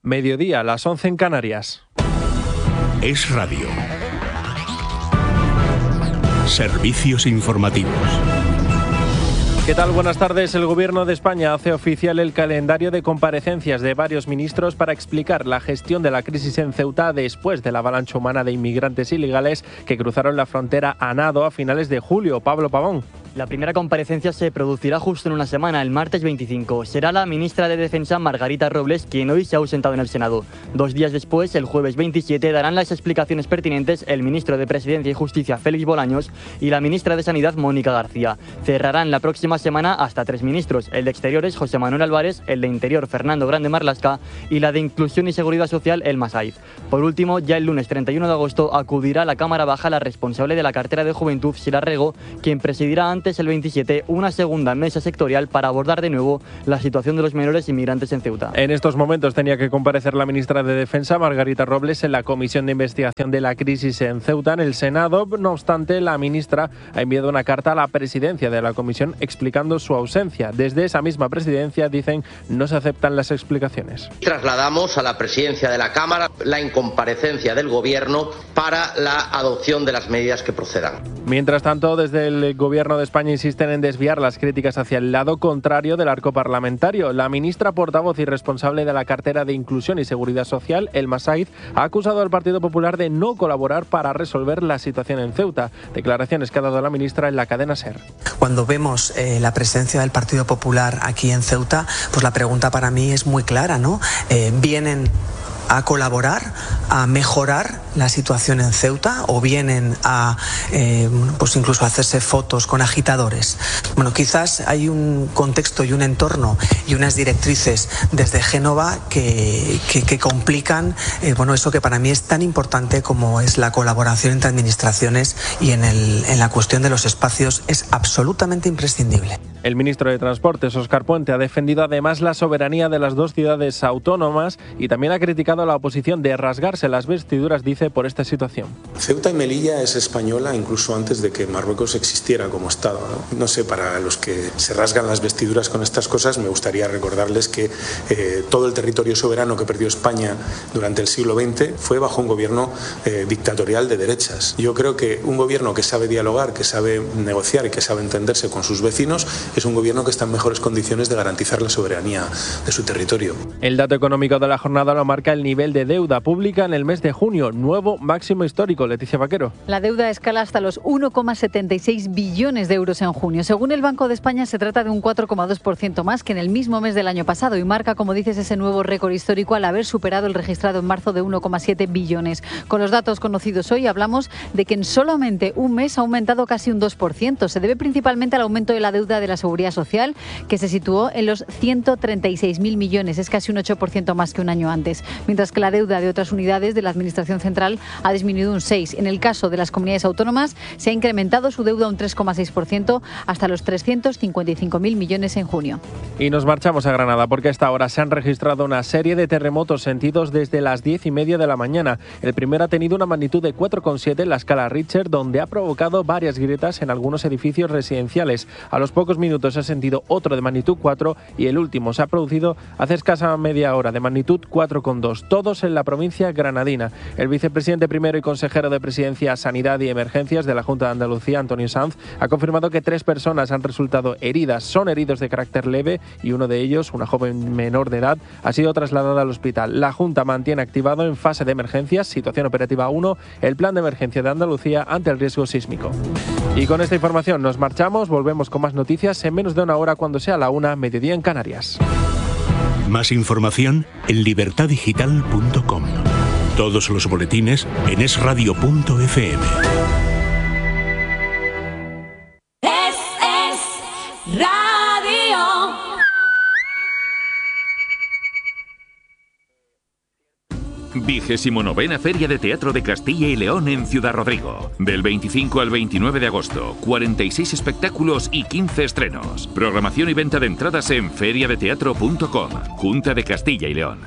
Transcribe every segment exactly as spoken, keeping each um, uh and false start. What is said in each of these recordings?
Mediodía, las once en Canarias. Es Radio. Servicios informativos. ¿Qué tal? Buenas tardes. El Gobierno de España hace oficial el calendario de comparecencias de varios ministros para explicar la gestión de la crisis en Ceuta después de la avalancha humana de inmigrantes ilegales que cruzaron la frontera a nado a finales de julio. Pablo Pavón. La primera comparecencia se producirá justo en una semana, el martes veinticinco. Será la ministra de Defensa, Margarita Robles, quien hoy se ha ausentado en el Senado. Dos días después, el jueves veintisiete, darán las explicaciones pertinentes el ministro de Presidencia y Justicia, Félix Bolaños, y la ministra de Sanidad, Mónica García. Cerrarán la próxima semana hasta tres ministros, el de Exteriores, José Manuel Álvarez, el de Interior, Fernando Grande Marlaska, y la de Inclusión y Seguridad Social, Elma Saiz. Por último, ya el lunes treinta y uno de agosto acudirá a la Cámara Baja la responsable de la cartera de Juventud, Sila Rego, quien presidirá antes el veintisiete una segunda mesa sectorial para abordar de nuevo la situación de los menores inmigrantes en Ceuta. En estos momentos tenía que comparecer la ministra de Defensa, Margarita Robles, en la Comisión de Investigación de la Crisis en Ceuta, en el Senado. No obstante, la ministra ha enviado una carta a la presidencia de la comisión explicando su ausencia. Desde esa misma presidencia dicen no se aceptan las explicaciones. Trasladamos a la presidencia de la Cámara la incomparecencia del Gobierno para la adopción de las medidas que procedan. Mientras tanto, desde el Gobierno de España insisten en desviar las críticas hacia el lado contrario del arco parlamentario. La ministra portavoz y responsable de la cartera de Inclusión y Seguridad Social, Elma Saiz, ha acusado al Partido Popular de no colaborar para resolver la situación en Ceuta. Declaraciones que ha dado la ministra en la cadena SER. Cuando vemos eh, la presencia del Partido Popular aquí en Ceuta, pues la pregunta para mí es muy clara, ¿no? Eh, ¿Vienen a colaborar, a mejorar la situación en Ceuta o vienen a eh, pues incluso a hacerse fotos con agitadores? Bueno, quizás hay un contexto y un entorno y unas directrices desde Génova que, que, que complican eh, bueno, eso que para mí es tan importante como es la colaboración entre administraciones, y en, el, en la cuestión de los espacios es absolutamente imprescindible. El ministro de Transportes, Óscar Puente, ha defendido además la soberanía de las dos ciudades autónomas y también ha criticado a la oposición de rasgarse las vestiduras, dice, por esta situación. Ceuta y Melilla es española incluso antes de que Marruecos existiera como Estado, ¿no? No sé, para los que se rasgan las vestiduras con estas cosas, me gustaría recordarles que eh, todo el territorio soberano que perdió España durante el siglo veinte fue bajo un gobierno eh, dictatorial de derechas. Yo creo que un gobierno que sabe dialogar, que sabe negociar y que sabe entenderse con sus vecinos es un gobierno que está en mejores condiciones de garantizar la soberanía de su territorio. El dato económico de la jornada lo marca el nivel de deuda pública en el mes de junio, nuevo máximo histórico. Leticia Vaquero. La deuda escala hasta los uno coma setenta y seis billones de euros en junio. Según el Banco de España, se trata de un cuatro coma dos por ciento más que en el mismo mes del año pasado y marca, como dices, ese nuevo récord histórico al haber superado el registrado en marzo de uno coma siete billones. Con los datos conocidos hoy hablamos de que en solamente un mes ha aumentado casi un dos por ciento. Se debe principalmente al aumento de la deuda de la Seguridad Social, que se situó en los ciento treinta y seis mil millones, es casi un ocho por ciento más que un año antes, mientras que la deuda de otras unidades de la Administración Central ha disminuido un seis por ciento. En el caso de las comunidades autónomas, se ha incrementado su deuda un tres coma seis por ciento hasta los trescientos cincuenta y cinco mil millones en junio. Y nos marchamos a Granada porque a esta hora se han registrado una serie de terremotos sentidos desde las diez y media de la mañana. El primero ha tenido una magnitud de cuatro coma siete en la escala Richter, donde ha provocado varias grietas en algunos edificios residenciales. A los pocos minutos se ha sentido otro de magnitud cuatro y el último se ha producido hace escasa media hora de magnitud cuatro coma dos, todos en la provincia granadina. El vicepresidente primero y consejero de Presidencia, Sanidad y Emergencias de la Junta de Andalucía, Antonio Sanz, ha confirmado que tres personas han resultado heridas. Son heridos de carácter leve y uno de ellos, una joven menor de edad, ha sido trasladada al hospital. La Junta mantiene activado en fase de emergencias, situación operativa uno, el plan de emergencia de Andalucía ante el riesgo sísmico. Y con esta información nos marchamos, volvemos con más noticias en menos de una hora cuando sea la una, mediodía en Canarias. Más información en libertad digital punto com. Todos los boletines en es radio punto efe eme. Es, es radio. Vigésimo novena Feria de Teatro de Castilla y León en Ciudad Rodrigo. Del veinticinco al veintinueve de agosto, cuarenta y seis espectáculos y quince estrenos. Programación y venta de entradas en feria de teatro punto com. Junta de Castilla y León.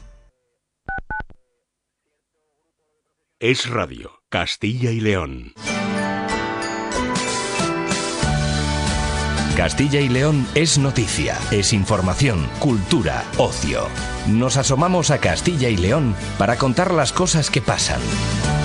Es Radio, Castilla y León. Castilla y León es noticia, es información, cultura, ocio. Nos asomamos a Castilla y León para contar las cosas que pasan.